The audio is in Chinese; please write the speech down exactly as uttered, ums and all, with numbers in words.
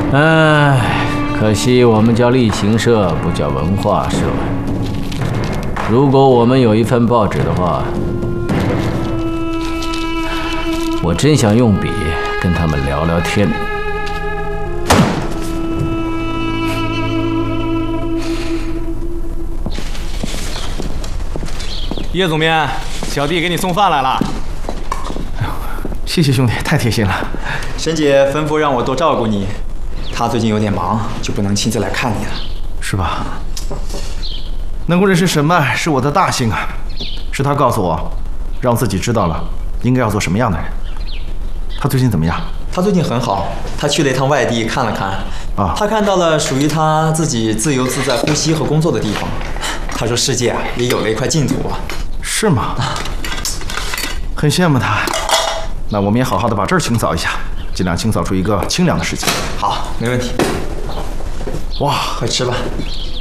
唉，可惜我们叫力行社，不叫文化社。如果我们有一份报纸的话，我真想用笔跟他们聊聊天。 叶总编，小弟给你送饭来了。 哎呦，谢谢兄弟，太贴心了。 沈姐吩咐让我多照顾你，她最近有点忙，就不能亲自来看你了。 是吧？能够认识沈曼是我的大幸啊，是他告诉我，让自己知道了应该要做什么样的人。他最近怎么样？ 他最近很好，他去了一趟外地看了看，啊，他看到了属于他自己自由自在呼吸和工作的地方。他说世界啊也有了一块净土啊。 是吗？很羡慕他。那我们也好好的把这儿清扫一下，尽量清扫出一个清凉的世界。 好，没问题。 哇， 快吃吧。